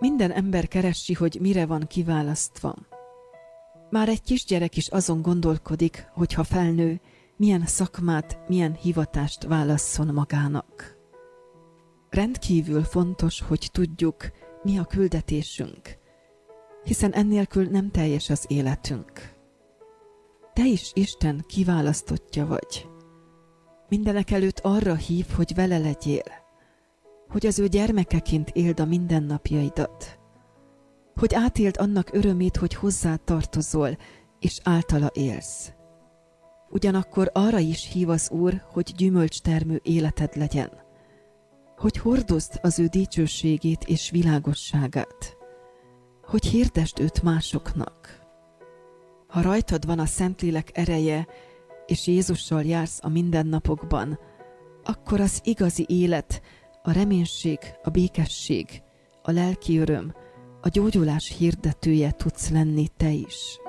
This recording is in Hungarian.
Minden ember keresi, hogy mire van kiválasztva. Már egy kisgyerek is azon gondolkodik, hogy ha felnő, milyen szakmát, milyen hivatást válasszon magának. Rendkívül fontos, hogy tudjuk, mi a küldetésünk, hiszen ennélkül nem teljes az életünk. Te is Isten kiválasztottja vagy. Mindenekelőtt arra hív, hogy vele legyél, hogy az ő gyermekeként éld a mindennapjaidat, hogy átéld annak örömét, hogy hozzá tartozol, és általa élsz. Ugyanakkor arra is hív az Úr, hogy gyümölcstermő életed legyen, hogy hordozd az ő dicsőségét és világosságát, hogy hirdesd őt másoknak. Ha rajtad van a Szentlélek ereje, és Jézussal jársz a mindennapokban, akkor az igazi élet, a reménység, a békesség, a lelki öröm, a gyógyulás hirdetője tudsz lenni te is.